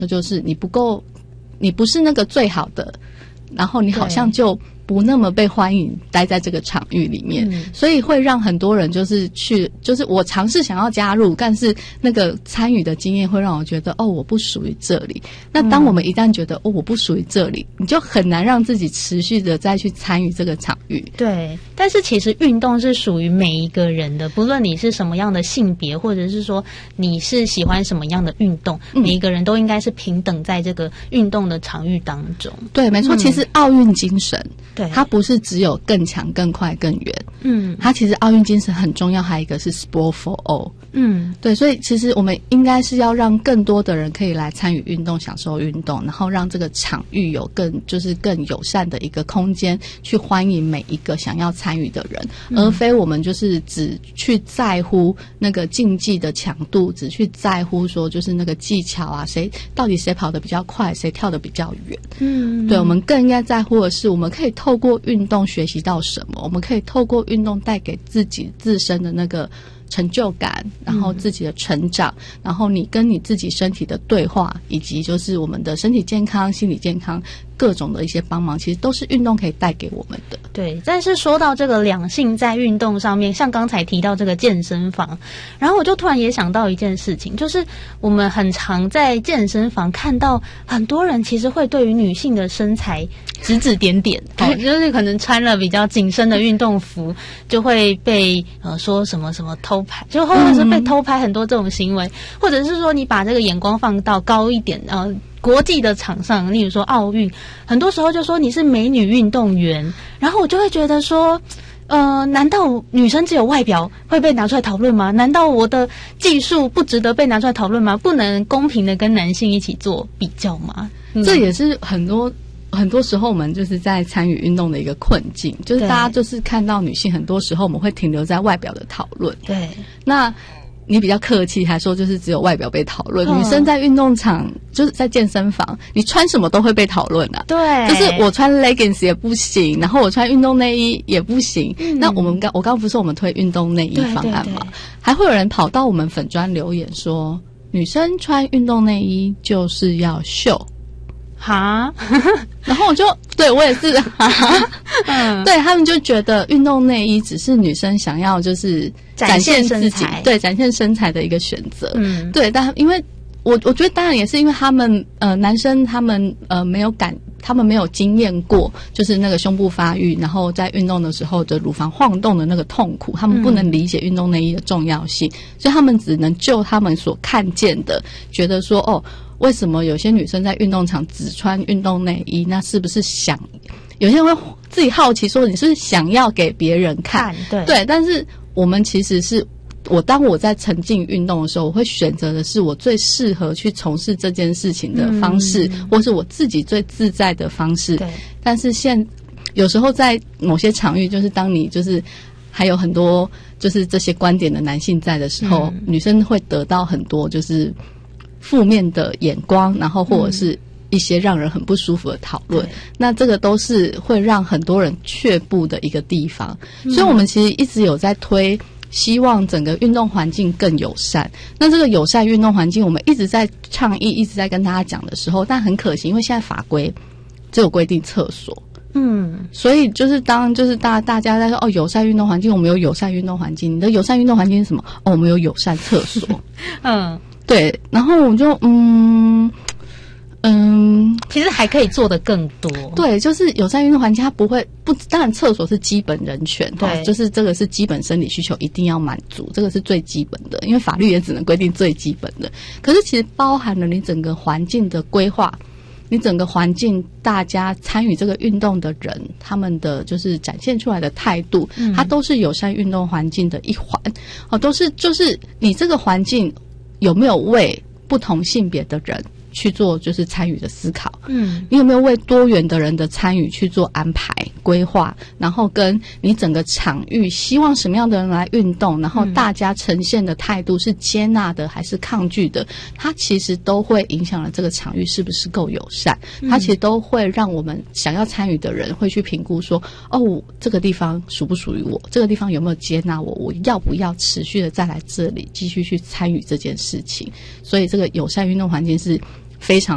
就是你不是那个最好的，然后你好像就不那么被欢迎待在这个场域里面，所以会让很多人就是我尝试想要加入，但是那个参与的经验会让我觉得我不属于这里。那当我们一旦觉得我不属于这里，你就很难让自己持续的再去参与这个场域。 对，但是其实运动是属于每一个人的，不论你是什么样的性别，或者是说你是喜欢什么样的运动，每一个人都应该是平等在这个运动的场域当中。 对，没错，其实奥运精神对， 它不是只有更强、更快、更远，它其实奥运精神很重要，还有一个是 Sport for All，对，所以其实我们应该是要让更多的人可以来参与运动、享受运动，然后让这个场域有更友善的一个空间，去欢迎每一个想要参与的人，而非我们就是只去在乎那个竞技的强度，只去在乎说就是那个技巧啊，到底谁跑得比较快，谁跳得比较远，对，我们更应该在乎的是，我们可以透过运动学习到什么，我们可以透过运动带给自己自身的那个成就感，然后自己的成长，然后你跟你自己身体的对话，以及就是我们的身体健康、心理健康各种的一些帮忙，其实都是运动可以带给我们的。 对，但是说到这个两性在运动上面，像刚才提到这个健身房，然后我就突然也想到一件事情，就是我们很常在健身房看到很多人其实会对于女性的身材指指点点，就是可能穿了比较紧身的运动服就会被说什么什么偷拍，就或者是被偷拍很多这种行为，或者是说你把这个眼光放到高一点，国际的场上，例如说奥运，很多时候就说你是美女运动员，然后我就会觉得说难道女生只有外表会被拿出来讨论吗？难道我的技术不值得被拿出来讨论吗？不能公平的跟男性一起做比较吗？ 这也是很多时候我们就是在参与运动的一个困境，就是大家就是看到女性，很多时候我们会停留在外表的讨论。 对， 那你比较客气，还说就是只有外表被讨论。女生在运动场，就是在健身房，你穿什么都会被讨论啊。 对， 就是我穿 leggings 也不行，然后我穿运动内衣也不行。那我刚不是我们推运动内衣方案嘛？还会有人跑到我们粉专留言说，女生穿运动内衣就是要秀。 哈， 然后我也是对，他们就觉得运动内衣只是女生想要就是展现自己，对，展现身材的一个选择。对，但因为我觉得当然也是因为他们男生他们他们没有经验过，就是那个胸部发育，然后在运动的时候的乳房晃动的那个痛苦，他们不能理解运动内衣的重要性，所以他们只能就他们所看见的，觉得说为什么有些女生在运动场只穿运动内衣？那是不是有些人会自己好奇说，你是不是想要给别人看？对，但是我们其实是当我在沉浸运动的时候，我会选择的是我最适合去从事这件事情的方式，或是我自己最自在的方式。对，但是有时候在某些场域，就是当你就是还有很多就是这些观点的男性在的时候，女生会得到很多就是负面的眼光，然后或者是一些让人很不舒服的讨论，那这个都是会让很多人却步的一个地方。所以我们其实一直有在推，希望整个运动环境更友善。那这个友善运动环境，我们一直在倡议，一直在跟大家讲的时候，但很可惜，因为现在法规只有规定厕所。所以就是大家在说友善运动环境，我们有友善运动环境。你的友善运动环境是什么？我们有友善厕所。对，然后我就其实还可以做得更多。 对，就是友善运动环境，它当然厕所是基本人权，对，就是这个是基本生理需求一定要满足，这个是最基本的，因为法律也只能规定最基本的。可是其实包含了你整个环境的规划，你整个环境大家参与这个运动的人，他们的就是展现出来的态度，它都是友善运动环境的一环。都是就是你这个环境有没有为不同性别的人去做就是参与的思考，你有没有为多元的人的参与去做安排规划，然后跟你整个场域希望什么样的人来运动，然后大家呈现的态度是接纳的还是抗拒的，它其实都会影响了这个场域是不是够友善，它其实都会让我们想要参与的人会去评估说，这个地方属不属于我，这个地方有没有接纳我，我要不要持续的再来这里继续去参与这件事情。所以这个友善运动环境是非常